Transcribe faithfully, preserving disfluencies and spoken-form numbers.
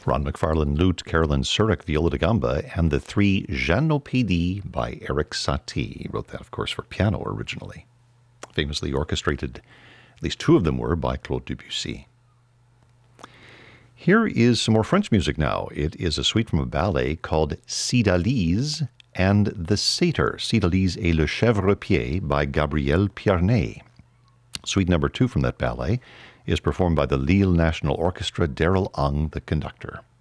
Ron McFarlane lute, Carolyn Surik viola da gamba, and the three Jeannopédie by Eric Satie. He wrote that, of course, for piano originally. Famously orchestrated, at least two of them were, by Claude Debussy. Here is some more French music now. It is a suite from a ballet called Cydalise and the Satyr, Cydalise et le Chèvrepied by Gabriel Piarnet. Suite number two from that ballet is performed by the Lille National Orchestra, Daryl Ung, the conductor.